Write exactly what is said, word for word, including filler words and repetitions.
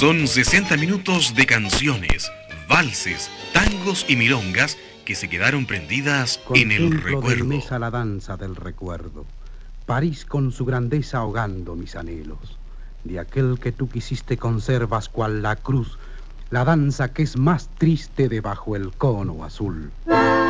Son sesenta minutos de canciones, valses, tangos y milongas que se quedaron prendidas en el recuerdo. De mesa la danza del recuerdo. París con su grandeza ahogando mis anhelos. De aquel que tú quisiste conservas cual la cruz, la danza que es más triste debajo el cono azul.